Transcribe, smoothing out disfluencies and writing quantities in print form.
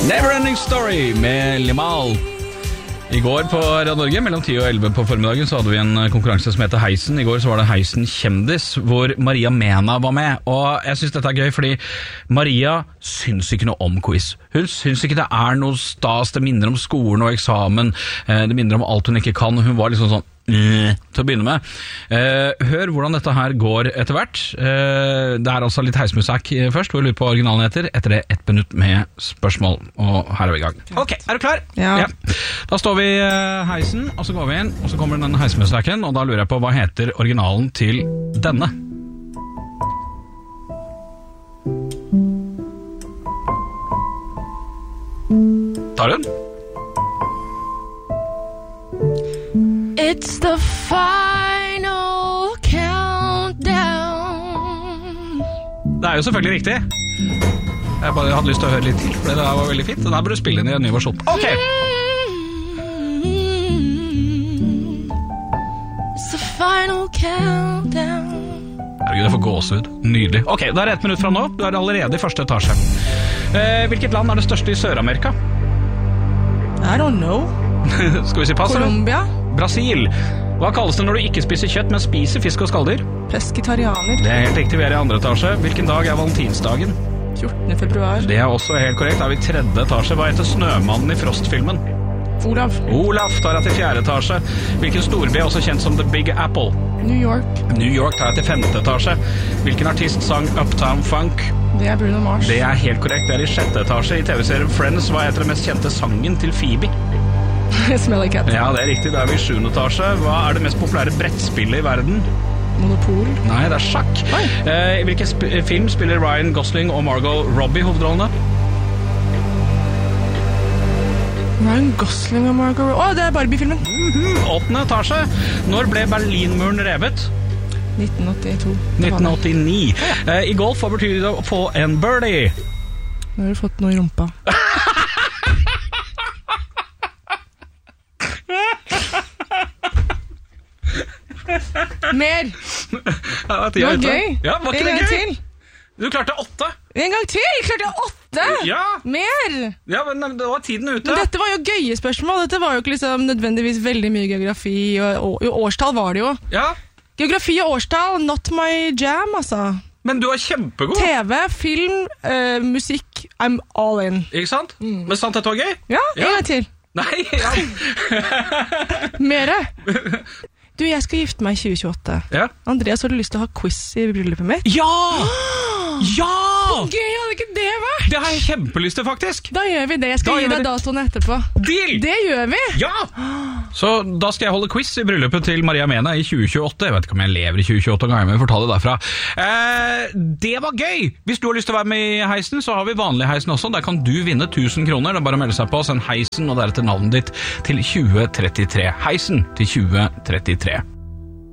Neverending Story med Limahl. I går på Radio Norge, mellom 10 og 11 på formiddagen, så hadde vi en konkurranse som heter Heisen. I går så var det Heisen Kjendis, hvor Maria Mena var med. Og jeg synes dette er gøy, fordi Maria syns ikke noe om quiz. Hun syns ikke det er noe stas, det minner om skolen og eksamen, det minner om alt hun ikke kan. Hun var liksom sånn til å begynne med. Hør hvordan dette her går etter hvert. Det er altså litt heismusikk først, hvor vi lurer på originalen heter. Etter det 1 minutt med spørsmål. Og her er vi i gang. Ok, er du klar? Ja. Da står vi i heisen, og så går vi inn, og så kommer den heismusikken, og da lurer jeg på hva heter originalen til denne. Tar du den? It's the final countdown. Det er jo selvfølgelig riktig. Jeg bare hadde lyst til å høre litt til, for det der var veldig fint. Den her burde du spille inn i en ny versjon. Ok! It's the final countdown. Herregud, jeg får gåsehud. Nydelig. Ok, det er 1 minutt fra nå. Du er allerede i første etasje. Hvilket land er det største i Sør-Amerika? I don't know. Skal vi si pass? Colombia? Brasil. Hva kalles det når du ikke spiser kjøtt, men spiser fisk og skaldyr? Pesketarianer. Det er helt riktig, vi er i 2. etasje. Hvilken dag er valentinsdagen? 14. februar. Det er også helt korrekt, da er vi i 3. etasje. Hva heter snømannen i Frost-filmen? Olav. Olaf tar jeg til 4. etasje. Hvilken storby er også kjent som The Big Apple? New York. New York tar jeg til 5. etasje. Hvilken artist sang Uptown Funk? Det er Bruno Mars. Det er helt korrekt, det er i 6. etasje. I TV-serien Friends, hva heter den mest kjente sangen til Phoebe? Smelly Cat. Ja, det er riktig, da er vi i 7. etasje. Hva er det mest populære brettspillet i verden? Monopol. Nei, det er sjakk. I hvilken film spiller Ryan Gosling og Margot Robbie hovedrollene? Ryan Gosling og Margot Robbie. Det er Barbie-filmen. 8. etasje. Når ble Berlinmuren revet? 1982. 1989. I golf, hva betyr det å få en birdie? Nå har du fått noe i rumpa. Mer. Det var gøy. Ja, var ikke en det gang gøy? til. Du klarte 8. En gang til. Klarte jeg 8? Ja. Mer. Ja, men det var tiden ute. Men dette var jo gøye spørsmål. Dette var jo ikke liksom nødvendigvis veldig mye geografi, og årstall var det jo. Ja. Geografi og årstall, not my jam, altså. Men du var kjempegod. TV, film, musikk, I'm all in. Ikke sant? Men sant dette var gøy? Ja, en gang til. Nei, ja. Mere. Du, jeg skal gifte meg i 2028. Ja. Andreas, har du lyst til å ha quiz i bryllupet mitt? Ja! Ja! Gøy, hadde ikke det vært? Det har jeg kjempelyst til, faktisk. Da gjør vi det. Jeg skal gi deg datoen etterpå. Deal! Det gjør vi. Ja! Så da skal jeg holde quiz i bryllupet til Maria Mena i 2028. Jeg vet ikke om jeg lever i 2028 en gang, men vi får ta det derfra. Det var gøy! Hvis du har lyst til å være med i heisen, så har vi vanlig heisen også. Der kan du vinne 1000 kroner. Det er bare å melde seg på, send heisen og deretter navnet ditt til 2033. Heisen til 2033.